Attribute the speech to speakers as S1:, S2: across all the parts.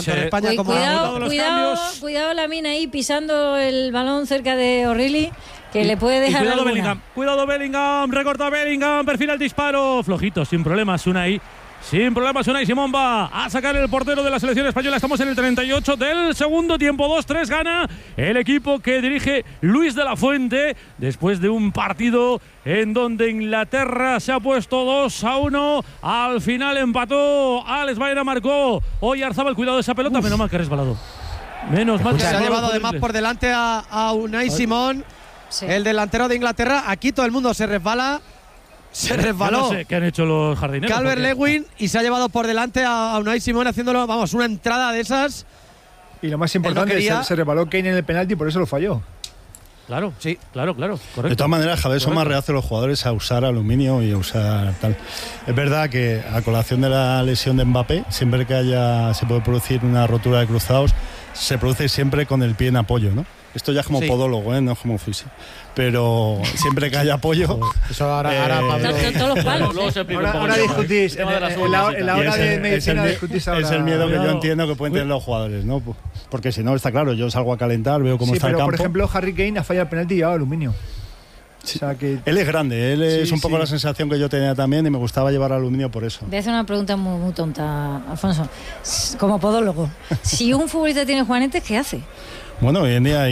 S1: tanto en España como en Europa.
S2: Cuidado Lamine ahí pisando el balón cerca de O'Reilly, que le puede dejar
S3: cuidado
S2: alguna.
S3: Bellingham, cuidado Bellingham, recorta Bellingham, perfila el disparo, flojito, sin problemas Unai. Sin problemas, Unai Simón va a sacar el portero de la selección española. Estamos en el 38 del segundo tiempo. 2-3 gana el equipo que dirige Luis de la Fuente después de un partido en donde Inglaterra se ha puesto 2-1. Al final empató. Alex Baena marcó. Oyarzábal, cuidado de esa pelota. Menos mal que ha resbalado. Menos mal que
S1: se ha llevado además por delante a Unai Simón, el delantero de Inglaterra. Aquí todo el mundo se resbala. Se resbaló.
S3: No sé qué han hecho los jardineros.
S1: Calvert-Lewin y se ha llevado por delante a Unai Simón haciéndolo, vamos, una entrada de esas.
S4: Y lo más importante, se resbaló Kane en el penalti y por eso lo falló.
S3: Claro, sí, claro, correcto.
S5: De todas maneras, Javier, son más reacios los jugadores a usar aluminio y a usar tal. Es verdad que a colación de la lesión de Mbappé, siempre que se puede producir una rotura de cruzados, se produce siempre con el pie en apoyo, ¿no? Esto ya es como podólogo, no es como fisio. Pero siempre que haya apoyo.
S6: Eso ahora Pablo.
S2: Todos los palos.
S4: Ahora discutís. En la hora de medicina discutís ahora.
S5: Es el miedo que yo entiendo que pueden tener los jugadores, ¿no? Porque si no, está claro, yo salgo a calentar, veo cómo está el campo.
S4: Por ejemplo, Harry Kane ha fallado el penalti y llevaba aluminio.
S5: Sí. O sea que él es grande, él es un poco la sensación que yo tenía también y me gustaba llevar aluminio por eso.
S2: Voy a hacer una pregunta muy tonta, Alfonso. Como podólogo, si un futbolista tiene juanetes, ¿qué hace?
S5: Bueno, hoy en día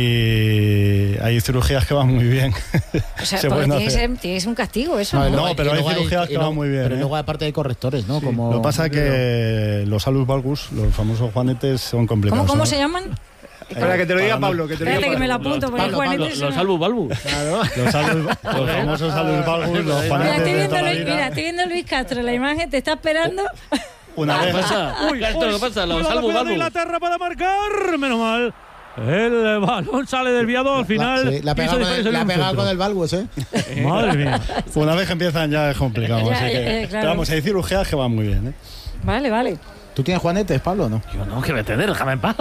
S5: hay cirugías que van muy bien.
S2: O sea, tiene que ser un castigo eso.
S5: No, pero hay cirugías que van muy bien.
S6: Pero luego aparte hay correctores, ¿no?
S5: Lo que pasa es que los alus valgus, los famosos juanetes, son complicados.
S2: ¿Cómo se llaman?
S4: Espera, que te lo diga Pablo.
S2: Espérate que me lo apunto.
S3: Los alus valgus.
S5: Claro. Los famosos alus valgus, los juanetes.
S2: Mira, estoy viendo a Luis Castro, la imagen, te está esperando.
S5: Una vez.
S3: ¿Qué pasa? Los alus valgus. Inglaterra para marcar, menos mal. El balón sale desviado al final.
S6: Sí, la ha pegado con el valgus,
S5: Madre mía. Una vez que empiezan ya es complicado.
S2: Claro.
S5: Pero vamos, hay cirugías que van muy bien.
S2: Vale.
S6: ¿Tú tienes juanetes, Pablo, o no?
S3: Yo no, que me tener, déjame en paz.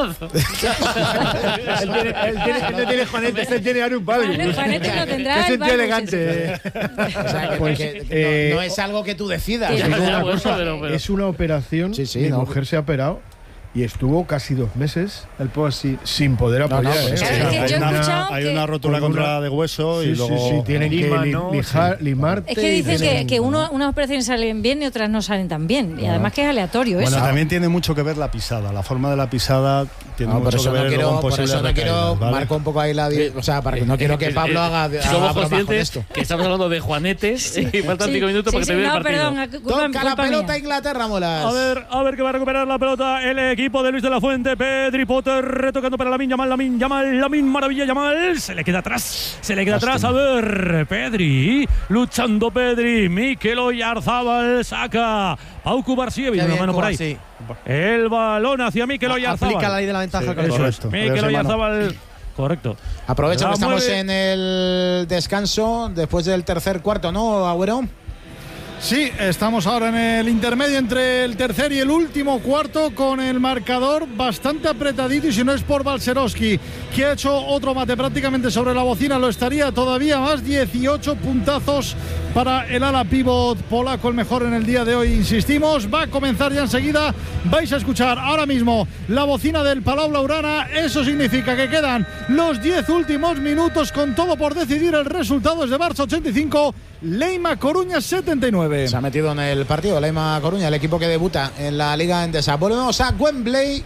S4: él no tiene juanetes, él tiene alus valgus.
S2: El juanete lo tendrá.
S4: Es un tío elegante.
S6: O sea, que no es algo que tú decidas.
S7: Es una operación. Mi mujer se ha operado. Y estuvo casi 2 meses sin poder apoyar.
S5: Hay una rotura contra de hueso y luego
S7: tienen que limarte.
S2: Es que dicen que unas operaciones salen bien y otras no salen tan bien. Y además que es aleatorio eso.
S5: Bueno, también tiene mucho que ver la pisada. La forma de la pisada tiene mucho que ver con
S6: por eso no quiero marco un poco ahí la... O sea, para que no quiero que Pablo haga
S3: somos conscientes que estamos hablando de juanetes y faltan 5 minutos porque te viene el partido.
S6: Toca la pelota Inglaterra, Molas.
S3: A ver que va a recuperar la pelota el equipo de Luis de la Fuente. Pedri, Potter retocando para Lamine Yamal, maravilla Yamal, se le queda atrás, a ver, Pedri, luchando Pedri, Mikel Oyarzábal saca, Pau Cubarsí, una mano por ahí, sí. El balón hacia Mikel Oyarzábal,
S1: aplica la ley de la ventaja,
S5: correcto.
S3: Mikel Oyarzábal, correcto.
S6: Aprovecha que estamos en el descanso después del tercer cuarto, ¿no, Agüero?
S8: Sí, estamos ahora en el intermedio entre el tercer y el último cuarto con el marcador bastante apretadito y si no es por Balcerowski, que ha hecho otro mate prácticamente sobre la bocina, lo estaría todavía más. 18 puntazos para el ala pívot polaco, el mejor en el día de hoy, insistimos. Va a comenzar ya enseguida, vais a escuchar ahora mismo la bocina del Palau Blaugrana. Eso significa que quedan los 10 últimos minutos con todo por decidir. El resultado es de Barça 85, Leima Coruña 79.
S6: Se ha metido en el partido Leima Coruña, el equipo que debuta en la Liga Endesa. Volvemos a Wembley.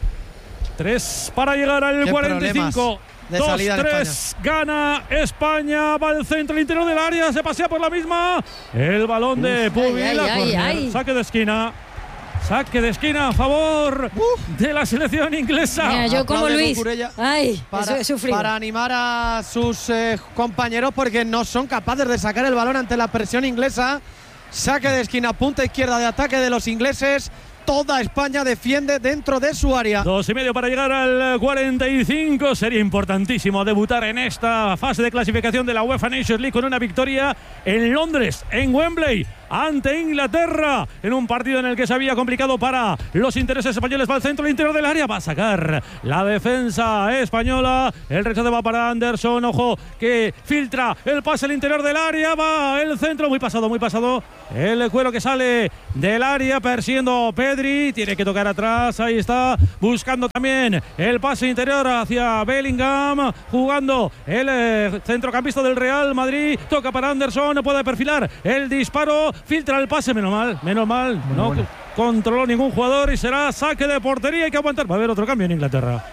S3: 3 para llegar al 45. 2-3, gana España, va al centro, al interior del área, se pasea por la misma. El balón de Pubil, saque de esquina. Saque de esquina a favor de la selección inglesa.
S2: Mira, yo como Luis.
S1: Para animar a sus compañeros porque no son capaces de sacar el balón ante la presión inglesa. Saque de esquina, punta izquierda de ataque de los ingleses. Toda España defiende dentro de su área. 2,5
S3: para llegar al 45. Sería importantísimo debutar en esta fase de clasificación de la UEFA Nations League con una victoria en Londres, en Wembley. ante Inglaterra en un partido en el que se había complicado para los intereses españoles. Va al centro, al interior del área, va a sacar la defensa española. El rechace va para Anderson, ojo que filtra el pase al interior del área, va el centro, muy pasado el cuero que sale del área persiguiendo Pedri, tiene que tocar atrás, ahí está, buscando también el pase interior hacia Bellingham, jugando el centrocampista del Real Madrid, toca para Anderson, no puede perfilar el disparo, filtra el pase, menos mal, no controló ningún jugador y será saque de portería, hay que aguantar, va a haber otro cambio en Inglaterra.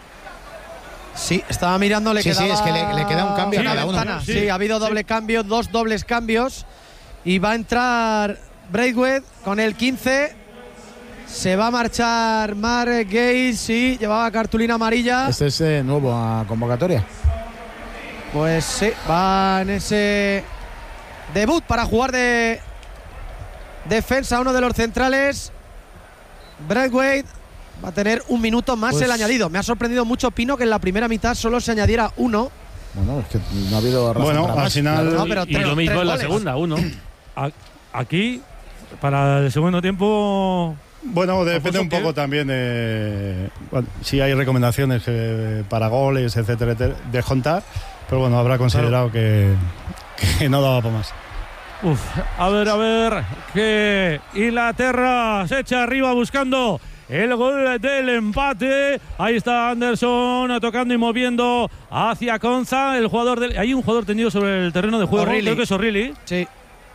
S1: Sí, estaba mirando, le quedaba...
S6: Sí, es que le queda un cambio a cada uno.
S1: Sí, ha habido doble cambio, 2 dobles cambios. Y va a entrar Braithwaite con el 15. Se va a marchar Mark Gay, sí, llevaba cartulina amarilla.
S6: Este es nuevo a convocatoria.
S1: Pues sí, va en ese debut para jugar de defensa uno de los centrales. Braithwaite va a tener un minuto más el añadido. Me ha sorprendido mucho, Pino, que en la primera mitad solo se añadiera 1.
S6: Bueno, es que no ha habido razón para más.
S5: Al final...
S1: Claro, no, pero
S3: y lo mismo en la segunda, 1. Aquí, para el segundo tiempo...
S5: Bueno, depende un poco también de... Bueno, si hay recomendaciones para goles, etcétera, de contar. Pero bueno, habrá considerado que no daba para más.
S3: A ver, que Inglaterra se echa arriba buscando el gol del empate. Ahí está Anderson tocando y moviendo hacia Konsa. Hay un jugador tendido sobre el terreno de juego. Creo que es O'Reilly.
S1: Sí.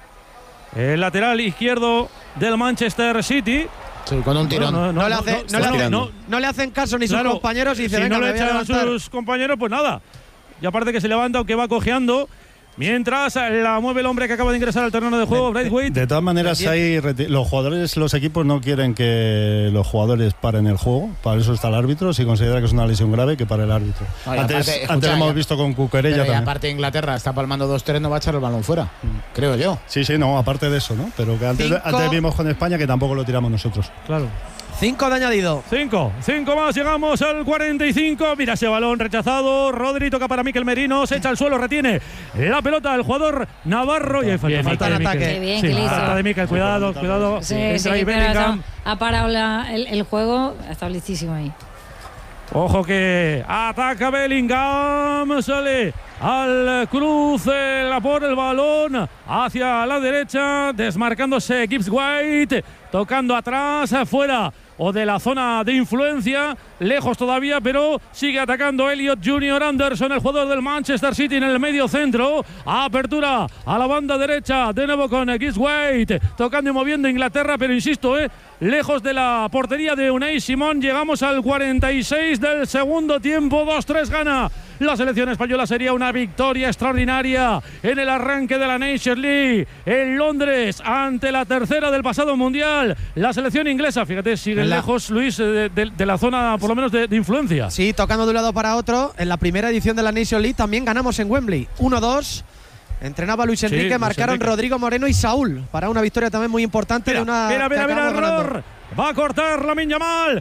S3: El lateral izquierdo del Manchester City.
S6: Sí, con un tirón.
S1: No le hacen caso ni sus compañeros y dicen,
S3: si
S1: venga,
S3: no le echan a sus compañeros, pues nada. Y aparte que se levanta aunque va cojeando. Mientras la mueve el hombre que acaba de ingresar al terreno de juego, Braithwaite.
S5: De todas maneras, los jugadores, los equipos no quieren que los jugadores paren el juego. Para eso está el árbitro. Si considera que es una lesión grave, que pare el árbitro. Antes lo hemos visto con Cuquerella también.
S6: Y aparte Inglaterra está palmando 2-3, no va a echar el balón fuera, creo yo.
S5: Sí, no, aparte de eso, ¿no? Pero que antes vimos con España que tampoco lo tiramos nosotros.
S3: Claro.
S1: 5 de añadido.
S3: 5 más, llegamos al 45. Mira ese balón rechazado. Rodri toca para Mikel Merino, se echa al suelo, retiene la pelota el jugador navarro. Y hay falta de Mikel. Falta de Mikel, cuidado.
S2: Sí, Bellingham. Ha parado el juego, está listísimo ahí.
S3: Ojo que ataca Bellingham, sale al cruce por el balón hacia la derecha, desmarcándose Gibbs White, tocando atrás, fuera o de la zona de influencia, lejos todavía, pero sigue atacando Elliot Junior Anderson, el jugador del Manchester City en el medio centro. Apertura a la banda derecha, de nuevo con Gibbs White, tocando y moviendo Inglaterra, pero insisto, lejos de la portería de Unai Simón. Llegamos al 46 del segundo tiempo, 2-3 gana la selección española. Sería una victoria extraordinaria en el arranque de la Nations League en Londres ante la tercera del pasado mundial. La selección inglesa, fíjate, sigue lejos, Luis, de la zona por lo menos de influencia.
S1: Sí, tocando de un lado para otro. En la primera edición de la Nations League también ganamos en Wembley 1-2. Entrenaba Luis Enrique, marcaron Rodrigo Moreno y Saúl para una victoria también muy importante.
S3: Mira, error. Va a cortar Lamine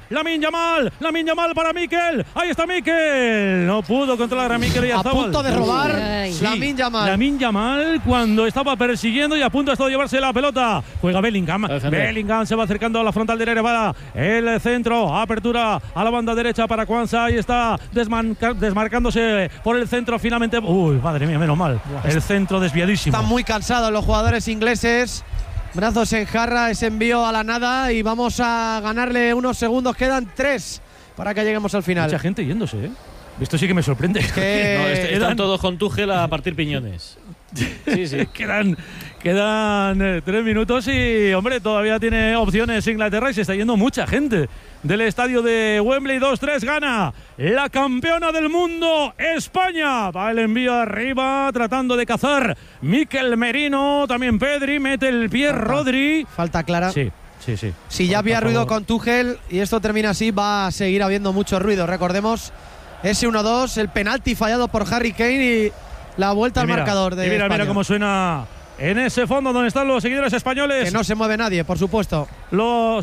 S3: Yamal para Mikel. Ahí está Mikel. No pudo controlar a Mikel y
S1: a punto de robar
S3: Lamine Yamal cuando estaba persiguiendo y a punto de llevarse la pelota. Juega Bellingham. Bellingham se va acercando a la frontal derecha para el centro. Apertura a la banda derecha para Kwanza. Ahí está desmarcándose por el centro finalmente. Uy, madre mía, menos mal. El centro desviadísimo.
S1: Están muy cansados los jugadores ingleses. Brazos en jarra, ese envío a la nada y vamos a ganarle unos segundos. Quedan 3 para que lleguemos al final.
S3: Mucha gente yéndose, Esto sí que me sorprende.
S9: Están todos con Tuchel a partir piñones.
S3: Sí. Quedan 3 minutos y, hombre, todavía tiene opciones Inglaterra y se está yendo mucha gente del estadio de Wembley. 2-3 gana la campeona del mundo, España. Va el envío arriba, tratando de cazar Mikel Merino, también Pedri, mete el pie Rodri.
S1: Falta clara.
S3: Sí.
S1: Si ya había ruido con Tuchel y esto termina así, va a seguir habiendo mucho ruido. Recordemos ese 1-2, el penalti fallado por Harry Kane y la vuelta al marcador de España.
S3: Mira cómo suena en ese fondo donde están los seguidores españoles.
S1: Que no se mueve nadie, por supuesto.
S3: Los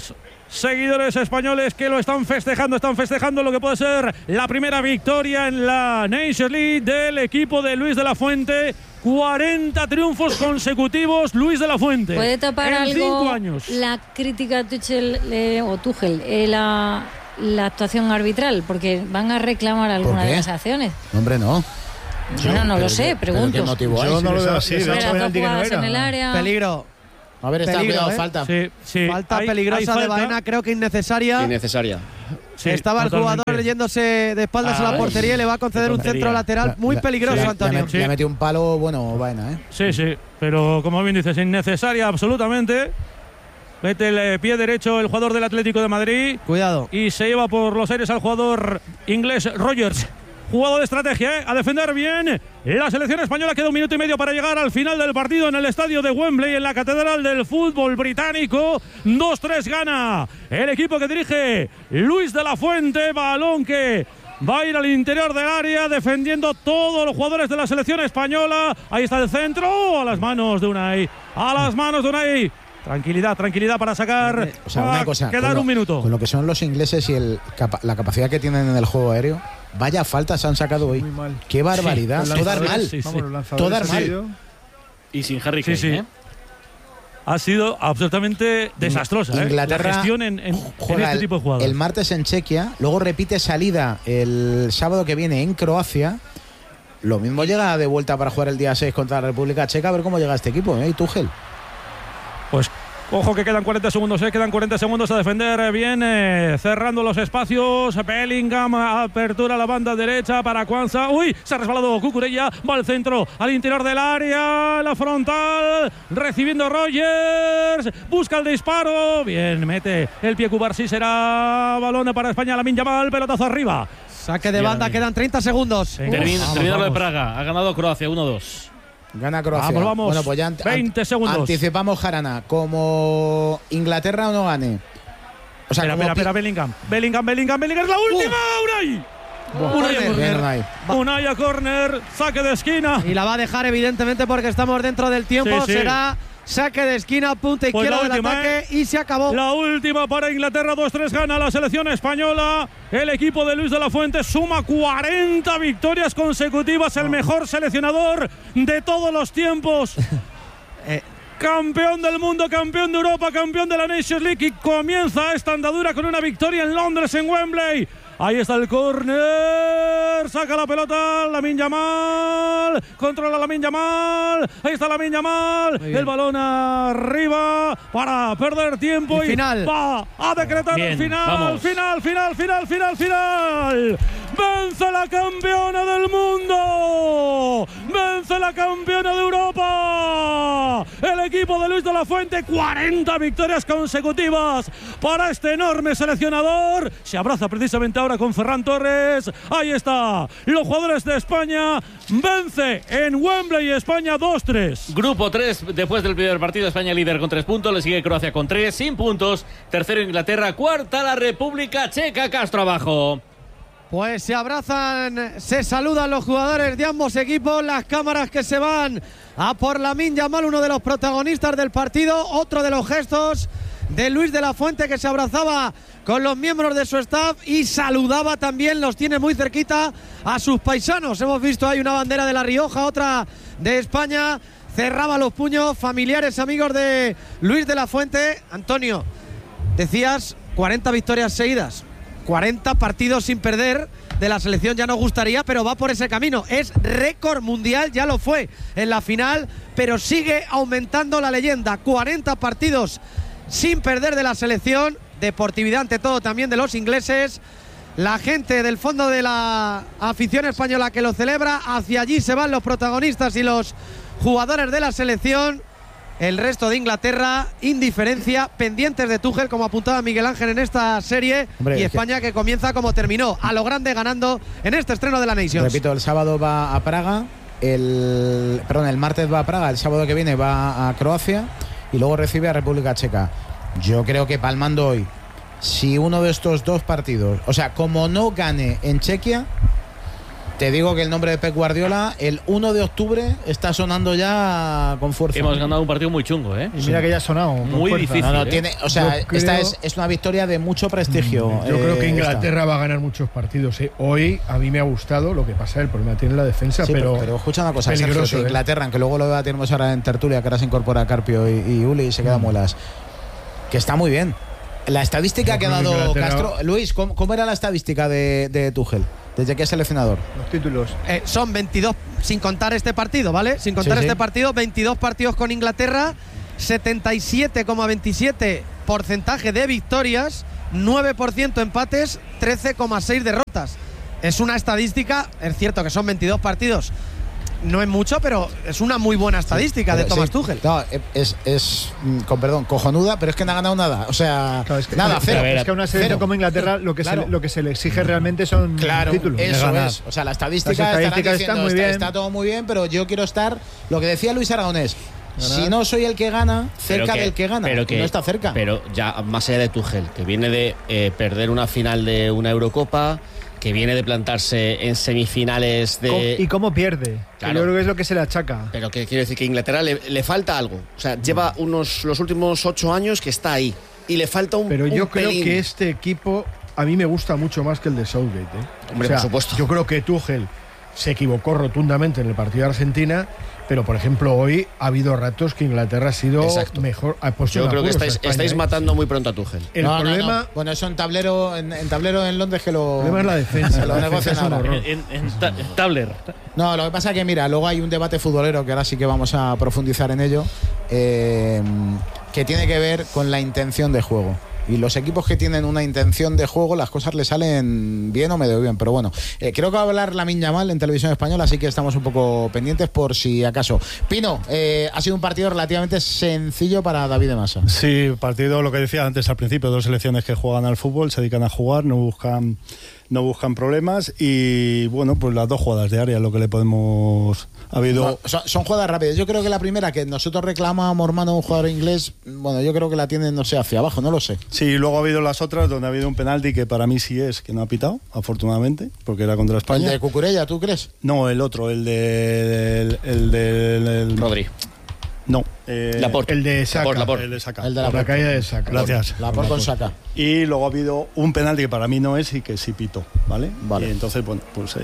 S3: seguidores españoles que lo están festejando lo que puede ser la primera victoria en la Nations League del equipo de Luis de la Fuente. 40 triunfos consecutivos, Luis de la Fuente.
S2: ¿Puede tapar
S3: en
S2: algo
S3: 5 años.
S2: La crítica a Tuchel o Tuchel, la actuación arbitral? Porque van a reclamar alguna de las acciones.
S6: Hombre, no.
S2: Bueno, no lo sé, pregunto.
S6: ¿Qué motivo hay?
S7: Yo no lo veo así.
S2: Las dos jugadas en el área.
S1: Peligro.
S6: A ver, está cuidado, falta.
S3: Sí,
S1: falta peligrosa de Baena, creo que innecesaria.
S3: Sí,
S1: estaba el jugador yéndose de espaldas a la portería y le va a conceder un centro lateral muy peligroso, Antonio.
S6: Le ha metido un palo, bueno, Baena, ¿eh?
S3: Sí, pero como bien dices, innecesaria absolutamente. Mete el pie derecho el jugador del Atlético de Madrid.
S1: Cuidado.
S3: Y se lleva por los aires al jugador inglés Rogers. Jugado de estrategia, a defender bien. La selección española queda 1 minuto y medio para llegar al final del partido en el estadio de Wembley, en la catedral del fútbol británico. 2-3 gana el equipo que dirige Luis de la Fuente. Balón que va a ir al interior del área, defendiendo todos los jugadores de la selección española. Ahí está el centro, a las manos de Unai. Tranquilidad para sacar.
S6: O sea, una cosa.
S3: Quedar 1 minuto.
S6: Con lo que son los ingleses y la capacidad que tienen en el juego aéreo, vaya faltas han sacado hoy. Qué barbaridad. Todas mal. Todas mal.
S9: Y sin Harry Kane.
S3: Sí. Ha sido absolutamente desastrosa.
S6: Inglaterra
S3: la gestión en este tipo de jugadores.
S6: El martes en Chequia, luego repite salida el sábado que viene en Croacia. Lo mismo llega de vuelta para jugar el día 6 contra la República Checa. A ver cómo llega este equipo, ¿eh? ¿Y Tuchel?
S3: Pues ojo que quedan 40 segundos, quedan 40 segundos a defender bien, cerrando los espacios. Bellingham, apertura a la banda derecha para Kwanza. Uy, se ha resbalado Cucurella, va al centro, al interior del área, la frontal, recibiendo Rogers, busca el disparo, bien, mete el pie Cubarsí, será balón para España, Lamine Yamal, pelotazo arriba.
S1: Saque de banda, quedan 30 segundos.
S9: Termina lo de Praga, ha ganado Croacia 1-2.
S6: Gana Croacia.
S3: Vamos.
S6: Bueno, pues ya
S3: 20 segundos.
S6: Anticipamos Jarana. Como Inglaterra o no gane.
S3: O sea, espera, Bellingham. Bellingham, es la última. Unai a córner, saque de esquina.
S1: Y la va a dejar, evidentemente, porque estamos dentro del tiempo. Será saque de esquina, punta izquierda del ataque y se acabó.
S3: La última para Inglaterra, 2-3 gana la selección española. El equipo de Luis de la Fuente suma 40 victorias consecutivas, el mejor seleccionador de todos los tiempos. Campeón del mundo, campeón de Europa, campeón de la Nations League, y comienza esta andadura con una victoria en Londres, en Wembley. Ahí está el córner, saca la pelota Lamine Yamal, controla Lamine Yamal, ahí está Lamine Yamal, el balón arriba para perder tiempo y
S1: final.
S3: Va a decretar el final, final. Vence la campeona del mundo, vence la campeona de Europa, el equipo de Luis de la Fuente. 40 victorias consecutivas para este enorme seleccionador. Se abraza precisamente ahora con Ferran Torres. Ahí está, los jugadores de España. Vence en Wembley España 2-3.
S9: Grupo 3, después del primer partido, España líder con 3 puntos, le sigue Croacia con 3, sin puntos. Tercero Inglaterra, cuarta la República Checa. Castro abajo.
S1: Pues se abrazan, se saludan los jugadores de ambos equipos, las cámaras que se van a por Lamine Yamal, uno de los protagonistas del partido, otro de los gestos de Luis de la Fuente, que se abrazaba con los miembros de su staff y saludaba también, los tiene muy cerquita, a sus paisanos. Hemos visto ahí una bandera de La Rioja, otra de España, cerraba los puños, familiares, amigos de Luis de la Fuente. Antonio, decías 40 victorias seguidas, 40 partidos sin perder de la selección, ya nos gustaría, pero va por ese camino. Es récord mundial, ya lo fue en la final, pero sigue aumentando la leyenda. 40 partidos sin perder de la selección, deportividad ante todo también de los ingleses. La gente del fondo de la afición española que lo celebra, hacia allí se van los protagonistas y los jugadores de la selección. El resto de Inglaterra, indiferencia, pendientes de Tuchel, como apuntaba Miguel Ángel en esta serie. Hombre, y España que comienza como terminó, a lo grande, ganando en este estreno de la Nations.
S6: Repito, el sábado va a Praga, el martes va a Praga, el sábado que viene va a Croacia y luego recibe a República Checa. Yo creo que palmando hoy, si uno de estos dos partidos, o sea, como no gane en Chequia, Te digo que el nombre de Pep Guardiola el 1 de octubre está sonando ya con fuerza.
S9: Hemos ganado un partido muy chungo, ¿eh?
S7: Y mira que ya ha sonado.
S9: Muy difícil.
S6: No, tiene, o sea, esta es una victoria de mucho prestigio.
S7: Yo creo que Inglaterra va a ganar muchos partidos. Hoy a mí me ha gustado, lo que pasa, el problema tiene la defensa,
S6: sí,
S7: pero
S6: escucha una cosa, Sergio, Inglaterra, aunque luego lo debatiremos ahora en tertulia, que ahora se incorpora Carpio y Uli y se queda Muelas, que está muy bien. La estadística que ha dado Castro. Luis, ¿cómo era la estadística de Tuchel desde que es seleccionador?
S7: Los títulos.
S1: Son 22, sin contar este partido, ¿vale? Sin contar este partido, 22 partidos con Inglaterra, 77,27% de victorias, 9% empates, 13,6 derrotas. Es una estadística, es cierto que son 22 partidos. No es mucho, pero es una muy buena estadística de Thomas Tuchel.
S6: No, con perdón, cojonuda, pero es que no ha ganado nada. O sea,
S7: claro, es que,
S6: nada, cero.
S7: Es que a una selección como Inglaterra lo que se le exige realmente son títulos.
S6: Eso es. O sea, la estadística está muy bien. Está todo muy bien, pero yo quiero estar, lo que decía Luis Aragonés, si no soy el que gana, cerca del que gana, pero que no está cerca.
S10: Pero ya más allá de Tuchel, que viene de perder una final de una Eurocopa, que viene de plantarse en semifinales de...
S7: ¿Y cómo pierde? Claro. Yo creo que es lo que se le achaca.
S10: Pero que quiero decir que a Inglaterra le falta algo. O sea, lleva los últimos 8 años que está ahí. Y le falta un
S7: Pero yo creo
S10: pelín.
S7: Que este equipo a mí me gusta mucho más que el de Southgate, ¿eh?
S10: Hombre, por supuesto.
S7: Yo creo que Tuchel se equivocó rotundamente en el partido de Argentina, pero por ejemplo hoy ha habido ratos que Inglaterra ha sido mejor.
S10: Yo creo que estáis matando muy pronto a Tuchel.
S6: El problema, no. Bueno, eso en tablero en Londres que lo.
S7: El problema es la defensa.
S6: Lo negocian ahora.
S9: En tabler.
S6: No, lo que pasa es que mira, luego hay un debate futbolero que ahora sí que vamos a profundizar en ello, que tiene que ver con la intención de juego. Y los equipos que tienen una intención de juego, las cosas le salen bien o medio bien. Pero bueno, creo que va a hablar Lamine Yamal en Televisión Española, así que estamos un poco pendientes por si acaso. Pino, ha sido un partido relativamente sencillo para David de Masa.
S5: Sí, partido, lo que decía antes al principio, 2 selecciones que juegan al fútbol, se dedican a jugar, no buscan problemas y bueno, pues las 2 jugadas de área, lo que le podemos... Ha habido...
S6: Son jugadas rápidas. Yo creo que la primera que nosotros reclamamos, hermano, un jugador inglés, bueno, yo creo que la tienen, no sé, hacia abajo, no lo sé.
S5: Sí, luego ha habido las otras donde ha habido un penalti que para mí sí es, que no ha pitado, afortunadamente, porque era contra España.
S6: ¿El de Cucurella, tú crees?
S5: No, el otro, el de
S10: Rodri.
S5: No,
S7: Laporte. El de Saka.
S5: El de Saka.
S6: El de la
S7: caída de Saka.
S5: Gracias.
S6: Laporte con Saka.
S5: Y luego ha habido un penalti que para mí no es y que sí pito, ¿vale?
S6: Vale.
S5: Y entonces, bueno, pues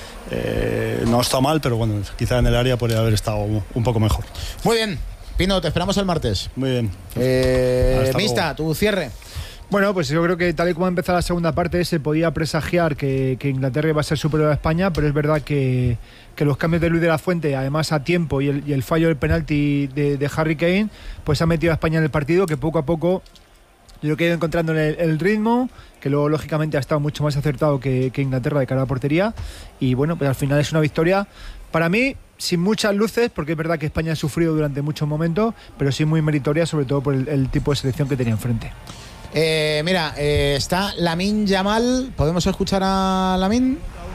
S5: no está mal, pero bueno, quizá en el área podría haber estado un poco mejor.
S6: Muy bien. Pino, te esperamos el martes.
S5: Muy bien.
S6: Mista, tu cierre.
S7: Bueno, pues yo creo que tal y como ha empezado la segunda parte se podía presagiar que Inglaterra iba a ser superior a España, pero es verdad que los cambios de Luis de la Fuente, además a tiempo, y el fallo del penalti de Harry Kane, pues ha metido a España en el partido, que poco a poco yo creo que ha ido encontrando el ritmo, que luego lógicamente ha estado mucho más acertado que Inglaterra de cara a la portería, y bueno, pues al final es una victoria para mí sin muchas luces, porque es verdad que España ha sufrido durante muchos momentos, pero sí muy meritoria, sobre todo por el tipo de selección que tenía enfrente.
S6: Mira, está Lamine Yamal. ¿Podemos escuchar a Lamine?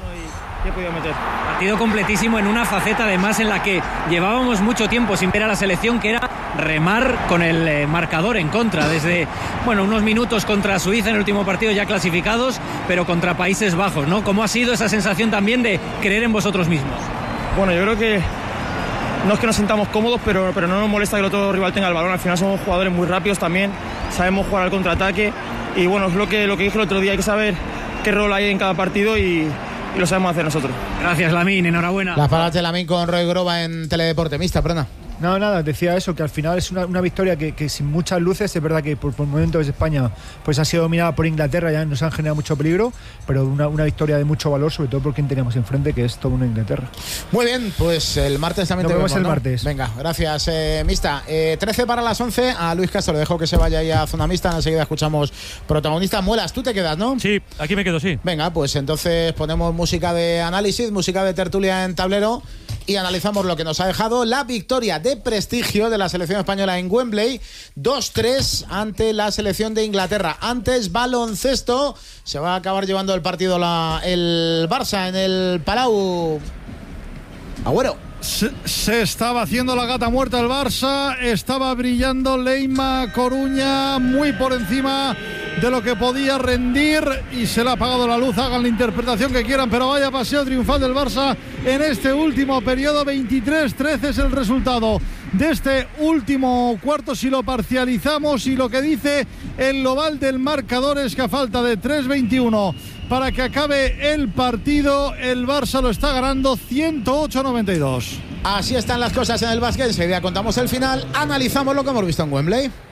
S11: Partido completísimo en una faceta además en la que llevábamos mucho tiempo sin ver a la selección, que era remar con el marcador en contra, desde unos minutos contra Suiza en el último partido ya clasificados, pero contra Países Bajos, ¿no? ¿Cómo ha sido esa sensación también de creer en vosotros mismos?
S12: Bueno, yo creo que no es que nos sintamos cómodos, pero no nos molesta que el otro rival tenga el balón. Al final somos jugadores muy rápidos también, sabemos jugar al contraataque y bueno, es lo que dije el otro día, hay que saber qué rol hay en cada partido y lo sabemos hacer nosotros.
S11: Gracias, Lamine, enhorabuena.
S6: Las palabras de Lamine con Roy Groba en Teledeporte. Mista, perdona.
S7: No, nada, decía eso, que al final es una victoria que sin muchas luces, es verdad que por momentos España pues ha sido dominada por Inglaterra, ya nos han generado mucho peligro, pero una victoria de mucho valor, sobre todo por quien teníamos enfrente, que es todo una Inglaterra.
S6: Muy bien, pues el martes también te vemos,
S7: el martes.
S6: Venga, gracias, Mista. 13 para las 11, a Luis Castro le dejo que se vaya ahí a Zona Mixta, enseguida escuchamos protagonista. Muelas, tú te quedas, ¿no?
S3: Sí, aquí me quedo, sí.
S6: Venga, pues entonces ponemos música de análisis, música de tertulia en tablero y analizamos lo que nos ha dejado la victoria de prestigio de la selección española en Wembley, 2-3 ante la selección de Inglaterra. Antes, baloncesto, se va a acabar llevando el partido el Barça en el Palau. Agüero.
S8: Se estaba haciendo la gata muerta el Barça, estaba brillando Leima Coruña muy por encima de lo que podía rendir y se le ha apagado la luz. Hagan la interpretación que quieran, pero vaya paseo triunfal del Barça en este último periodo. 23-13 es el resultado de este último cuarto si lo parcializamos, y lo que dice el global del marcador es que a falta de 3:21 para que acabe el partido, el Barça lo está ganando 108-92.
S6: Así están las cosas en el básquet. Enseguida contamos el final, analizamos lo que hemos visto en Wembley.